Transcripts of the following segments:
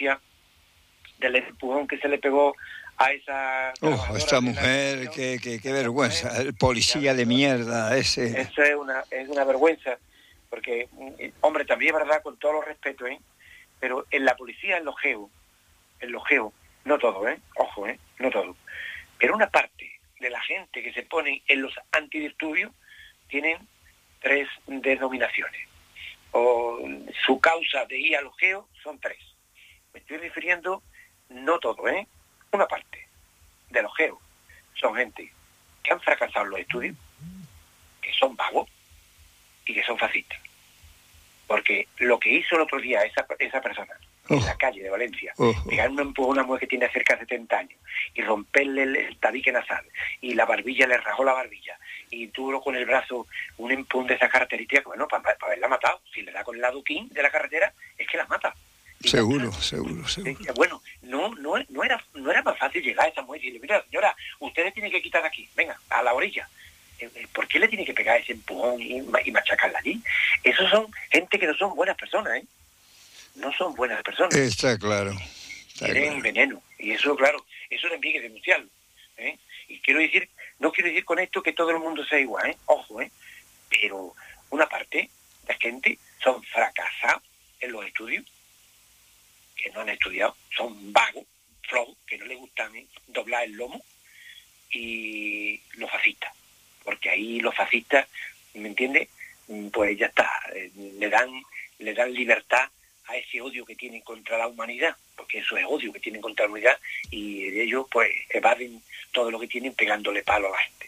noticia del empujón que se le pegó a esa... esta mujer, qué vergüenza, el policía de mierda ese. Eso es una vergüenza, porque, hombre, también es verdad, con todo los respetos, pero en la policía, en los GEO, no todo, ojo, no todo, pero una parte de la gente que se pone en los antidisturbios tienen 3 denominaciones, o su causa de ir a los GEO son 3. Me estoy refiriendo, no todo, una parte de los GEO son gente que han fracasado en los estudios, que son vagos y que son fascistas. Porque lo que hizo el otro día esa persona en la calle de Valencia, pegar un empujón a una mujer que tiene cerca de 70 años y romperle el tabique nasal y la barbilla, le rajó la barbilla y tuvo con el brazo un empujón de esa característica, que bueno, para haberla matado, si le da con el aduquín de la carretera, es que la mata. Seguro. Bueno, no era más fácil llegar a esa mujer y decirle, mira, señora, ustedes tienen que quitar de aquí, venga, a la orilla. ¿Por qué le tiene que pegar ese empujón y machacarla allí? Esos son gente que no son buenas personas, No son buenas personas. Está claro. Tienen veneno. Y eso, claro, eso también hay que denunciarlo. Y no quiero decir con esto que todo el mundo sea igual, ojo, pero una parte de la gente son fracasados en los estudios, que no han estudiado, son vagos, flojos, que no les gustan doblar el lomo, y los fascistas. Porque ahí los fascistas, ¿me entiendes? Pues ya está, le dan libertad a ese odio que tienen contra la humanidad, porque eso es odio que tienen contra la humanidad, y ellos pues evaden todo lo que tienen pegándole palo a la gente.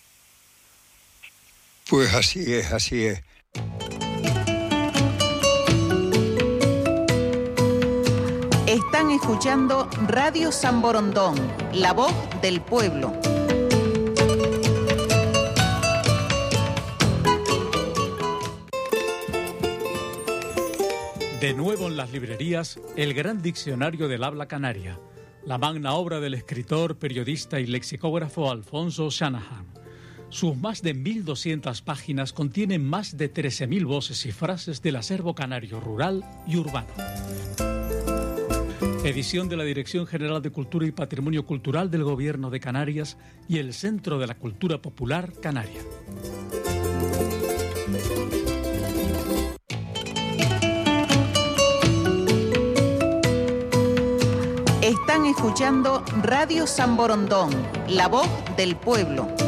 Pues así es. Están escuchando Radio San Borondón, la voz del pueblo. De nuevo en las librerías, el gran diccionario del habla canaria, la magna obra del escritor, periodista y lexicógrafo Alfonso Shanahan. Sus más de 1.200 páginas contienen más de 13.000 voces y frases del acervo canario rural y urbano. Edición de la Dirección General de Cultura y Patrimonio Cultural del Gobierno de Canarias y el Centro de la Cultura Popular Canaria. Están escuchando Radio San Borondón, la voz del pueblo.